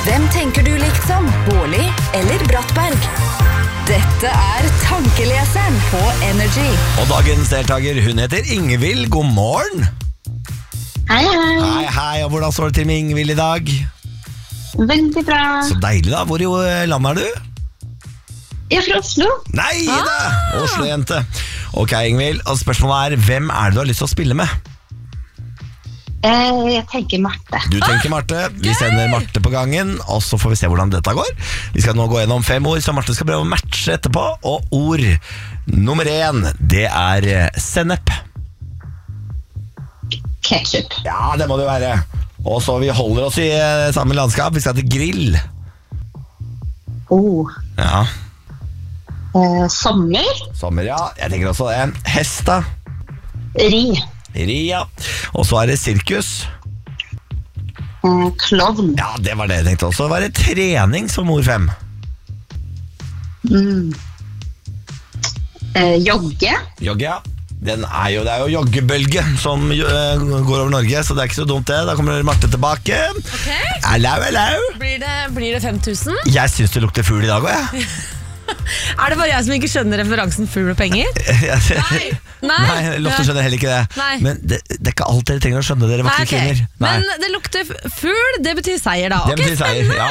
Hvem tenker du liksom? Bårli eller Brattberg? Dette Tankeleseren på Energy. Og dagens deltaker, hun heter Ingvild. God morgen. Hei, hei. Hei, hei, og hvordan står det til med Ingvild i dag? Veldig bra. Så deilig da, hvor i landet er du? Jeg er fra Oslo. Nei da, Oslo-jente. Ok, Ingvild, og spørsmålet er, hvem er det du har lyst til å spille med? Jeg tenker Marte. Du tenker Marte, vi sender Marte på gangen, og så får vi se hvordan dette går. Vi skal nå gå gjennom 5 ord, så Marte skal prøve å matche etterpå. Og ord nummer 1, det er sennep. Ketchup. Ja, det må det være. Og så vi holder oss i samme landskap, vi skal til grill. Ja. Sommer. Sommer, ja. Jeg tenker også det. Hesta. Ri. Ria. Og så er det sirkus. Klovn. Ja, det var det jeg tenkte også. Var det trening som ord 5? Jogge. Jogge, ja. Det er jo joggebølge som går over Norge, så det er ikke så dumt det. Da kommer Marte tilbake. Ok. Hello. Blir det 5000? Jeg synes det lukter fugl i dag også, ja. Er det bare jeg som ikke skjønner referansen fugl og penger? Nei, Lotte skjønner heller ikke det. Nei. Men det er ikke alt dere trenger å skjønne, dere vakre kvinner. Men det lukter fugl, det betyr seier da. Det betyr seier, ja.